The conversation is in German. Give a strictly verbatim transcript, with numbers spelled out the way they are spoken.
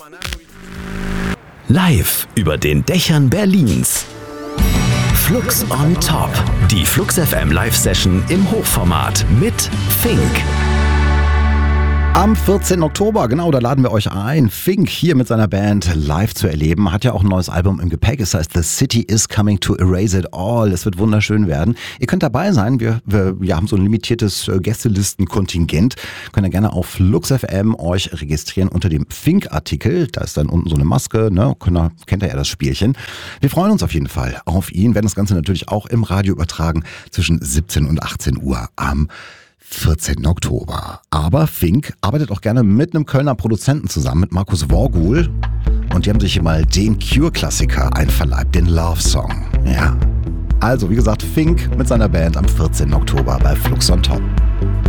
Live über den Dächern Berlins. Flux on Top. Die Flux F M Live-Session im Hochformat mit Fink. Am vierzehnten Oktober, genau, da laden wir euch ein, Fink hier mit seiner Band live zu erleben. Hat ja auch ein neues Album im Gepäck. Es heißt The City is Coming to Erase It All. Es wird wunderschön werden. Ihr könnt dabei sein. Wir, wir, wir haben so ein limitiertes äh, Gästelistenkontingent. Könnt ihr gerne auf Flux F M euch registrieren unter dem Fink-Artikel. Da ist dann unten so eine Maske, ne? Könnt ihr, kennt ihr ja das Spielchen. Wir freuen uns auf jeden Fall auf ihn. Werden das Ganze natürlich auch im Radio übertragen zwischen siebzehn und achtzehn Uhr am vierzehnten Oktober. Aber Fink arbeitet auch gerne mit einem Kölner Produzenten zusammen, mit Markus Worgul. Und die haben sich hier mal den Cure-Klassiker einverleibt, den Love Song. Ja. Also, wie gesagt, Fink mit seiner Band am vierzehnten Oktober bei Flux on Top.